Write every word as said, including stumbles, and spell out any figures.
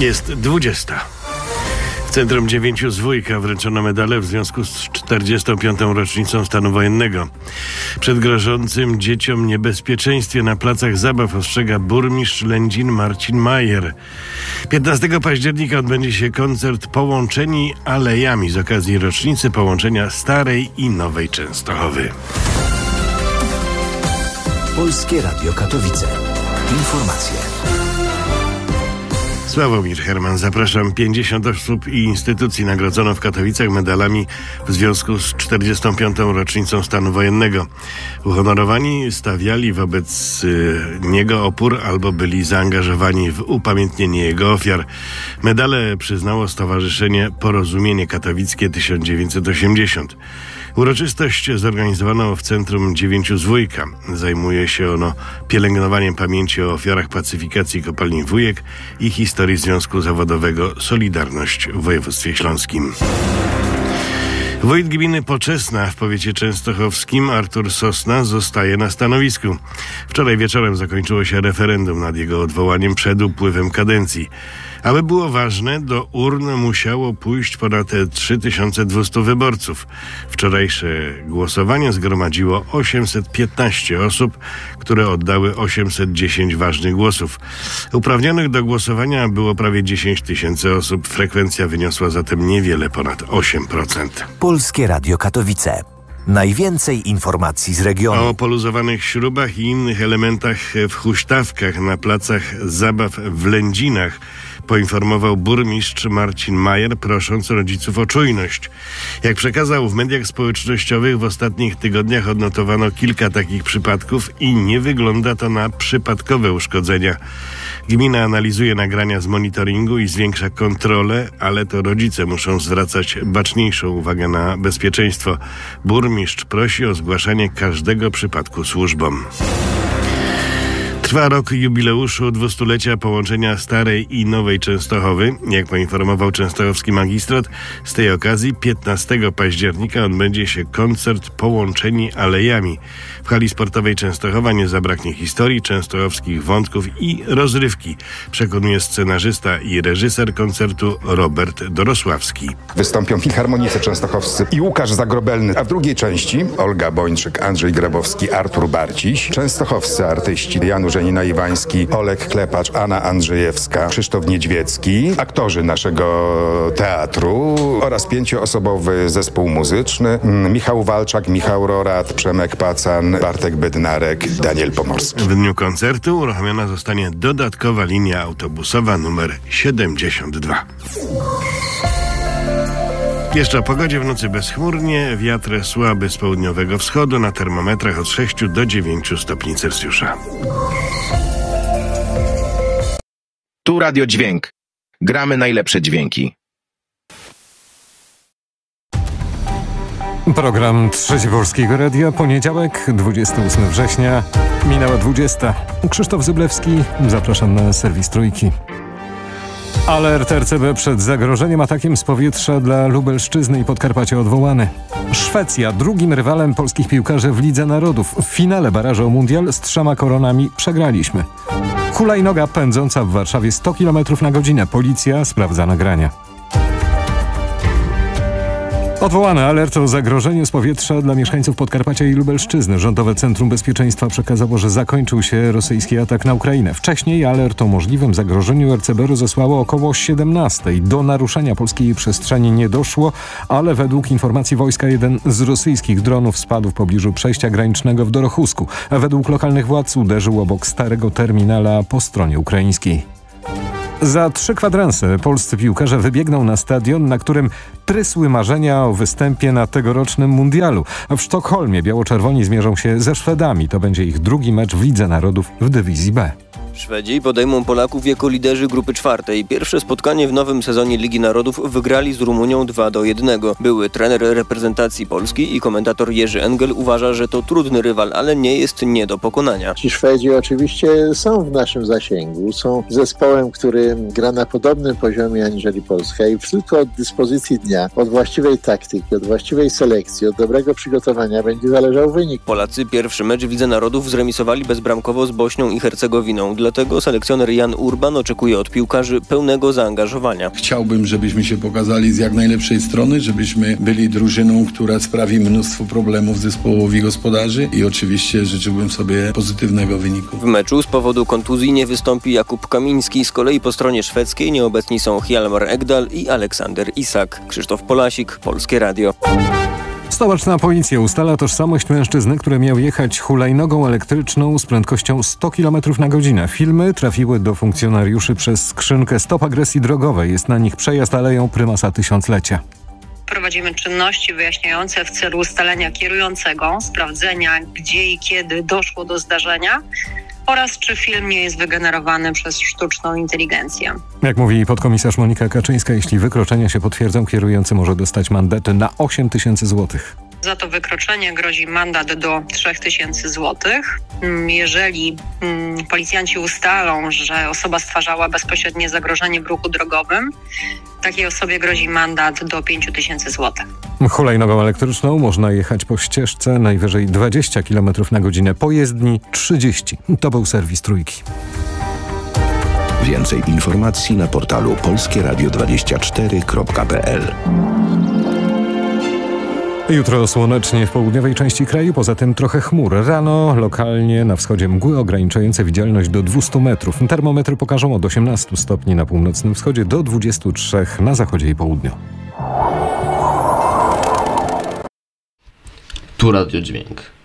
Jest dwudziesta. W Centrum dziewięciu z Wujka wręczono medale w związku z czterdziestą piątą rocznicą stanu wojennego. Przed grożącym dzieciom niebezpieczeństwie na placach zabaw ostrzega burmistrz Lędzin Marcin Majer. piętnastego października odbędzie się koncert Połączeni Alejami z okazji rocznicy połączenia Starej i Nowej Częstochowy. Polskie Radio Katowice. Informacje. Sławomir Herman, zapraszam. pięćdziesiąt osób i instytucji nagrodzono w Katowicach medalami w związku z czterdziestą piątą rocznicą stanu wojennego. Uhonorowani stawiali wobec y, niego opór albo byli zaangażowani w upamiętnienie jego ofiar. Medale przyznało Stowarzyszenie Porozumienie Katowickie tysiąc dziewięćset osiemdziesiąt. Uroczystość zorganizowano w Centrum dziewięciu z Wujka. Zajmuje się ono pielęgnowaniem pamięci o ofiarach pacyfikacji kopalni Wujek i historii Związku Zawodowego Solidarność w województwie śląskim. Wójt gminy Poczesna w powiecie częstochowskim Artur Sosna zostaje na stanowisku. Wczoraj wieczorem zakończyło się referendum nad jego odwołaniem przed upływem kadencji. Aby było ważne, do urn musiało pójść ponad trzy tysiące dwieście wyborców. Wczorajsze głosowanie zgromadziło osiemset piętnaście osób, które oddały osiemset dziesięć ważnych głosów. Uprawnionych do głosowania było prawie dziesięć tysięcy osób. Frekwencja wyniosła zatem niewiele ponad osiem procent. Polskie Radio Katowice. Najwięcej informacji z regionu. O poluzowanych śrubach i innych elementach w huśtawkach na placach zabaw w Lędzinach poinformował burmistrz Marcin Majer, prosząc rodziców o czujność. Jak przekazał w mediach społecznościowych, w ostatnich tygodniach odnotowano kilka takich przypadków i nie wygląda to na przypadkowe uszkodzenia. Gmina analizuje nagrania z monitoringu i zwiększa kontrolę, ale to rodzice muszą zwracać baczniejszą uwagę na bezpieczeństwo. Burmistrz prosi o zgłaszanie każdego przypadku służbom. Trwa rok jubileuszu dwustulecia połączenia Starej i Nowej Częstochowy. Jak poinformował częstochowski magistrat, z tej okazji piętnastego października odbędzie się koncert Połączeni Alejami. W hali sportowej Częstochowa nie zabraknie historii, częstochowskich wątków i rozrywki, przekonuje scenarzysta i reżyser koncertu Robert Dorosławski. Wystąpią filharmonicy częstochowscy i Łukasz Zagrobelny, a w drugiej części Olga Bończyk, Andrzej Grabowski, Artur Barciś, częstochowscy artyści Janusz Nina Iwański, Olek Klepacz, Anna Andrzejewska, Krzysztof Niedźwiecki, aktorzy naszego teatru oraz pięcioosobowy zespół muzyczny Michał Walczak, Michał Rorat, Przemek Pacan, Bartek Bednarek, Daniel Pomorski. W dniu koncertu uruchomiona zostanie dodatkowa linia autobusowa numer siedemdziesiąt dwa. Jeszcze o pogodzie: w nocy bezchmurnie, wiatr słaby z południowego wschodu, na termometrach od sześciu do dziewięciu stopni Celsjusza. Tu Radio Dźwięk. Gramy najlepsze dźwięki. Program Trzeci Polskiego Radia, poniedziałek, dwudziestego ósmego września, minęła dwudziesta. Krzysztof Zyblewski, zapraszam na serwis Trójki. Alert R C B przed zagrożeniem atakiem z powietrza dla Lubelszczyzny i Podkarpacia odwołany. Szwecja, drugim rywalem polskich piłkarzy w Lidze Narodów. W finale barażu o mundial z trzema koronami przegraliśmy. Hulajnoga pędząca w Warszawie sto kilometrów na godzinę. Policja sprawdza nagrania. Odwołany alert o zagrożeniu z powietrza dla mieszkańców Podkarpacia i Lubelszczyzny. Rządowe Centrum Bezpieczeństwa przekazało, że zakończył się rosyjski atak na Ukrainę. Wcześniej alert o możliwym zagrożeniu R C B rozesłało około siedemnastej. Do naruszenia polskiej przestrzeni nie doszło, ale według informacji wojska jeden z rosyjskich dronów spadł w pobliżu przejścia granicznego w Dorochusku. Według lokalnych władz uderzył obok starego terminala po stronie ukraińskiej. Za trzy kwadranse polscy piłkarze wybiegną na stadion, na którym prysły marzenia o występie na tegorocznym mundialu. W Sztokholmie biało-czerwoni zmierzą się ze Szwedami. To będzie ich drugi mecz w Lidze Narodów w dywizji B. Szwedzi podejmą Polaków jako liderzy grupy czwartej. Pierwsze spotkanie w nowym sezonie Ligi Narodów wygrali z Rumunią dwa do jednego. Były trener reprezentacji Polski i komentator Jerzy Engel uważa, że to trudny rywal, ale nie jest nie do pokonania. Ci Szwedzi oczywiście są w naszym zasięgu. Są zespołem, który gra na podobnym poziomie aniżeli Polska i tylko od dyspozycji dnia, od właściwej taktyki, od właściwej selekcji, od dobrego przygotowania będzie zależał wynik. Polacy pierwszy mecz w Lidze Narodów zremisowali bezbramkowo z Bośnią i Hercegowiną. Dlatego selekcjoner Jan Urban oczekuje od piłkarzy pełnego zaangażowania. Chciałbym, żebyśmy się pokazali z jak najlepszej strony, żebyśmy byli drużyną, która sprawi mnóstwo problemów zespołowi gospodarzy i oczywiście życzyłbym sobie pozytywnego wyniku. W meczu z powodu kontuzji nie wystąpi Jakub Kamiński, z kolei po stronie szwedzkiej nieobecni są Hjalmar Ekdal i Aleksander Isak. Krzysztof Polasik, Polskie Radio. Stołeczna policja ustala tożsamość mężczyzny, który miał jechać hulajnogą elektryczną z prędkością sto kilometrów na godzinę. Filmy trafiły do funkcjonariuszy przez skrzynkę Stop Agresji Drogowej. Jest na nich przejazd Aleją Prymasa Tysiąclecia. Prowadzimy czynności wyjaśniające w celu ustalenia kierującego, sprawdzenia gdzie i kiedy doszło do zdarzenia oraz czy film nie jest wygenerowany przez sztuczną inteligencję. Jak mówi podkomisarz Monika Kaczyńska, jeśli wykroczenia się potwierdzą, kierujący może dostać mandaty na osiem tysięcy złotych. Za to wykroczenie grozi mandat do trzy tysiące złotych. Jeżeli mm, policjanci ustalą, że osoba stwarzała bezpośrednie zagrożenie w ruchu drogowym, takiej osobie grozi mandat do pięć tysięcy złotych. Hulajnogą elektryczną można jechać po ścieżce najwyżej dwadzieścia kilometrów na godzinę, po jezdni trzydzieści. To był serwis Trójki. Więcej informacji na portalu polskie radio dwadzieścia cztery kropka p l. Jutro słonecznie w południowej części kraju, poza tym trochę chmur. Rano lokalnie na wschodzie mgły ograniczające widzialność do dwieście metrów. Termometry pokażą od osiemnastu stopni na północnym wschodzie do dwudziestu trzech na zachodzie i południu. Tu Radio Dźwięk.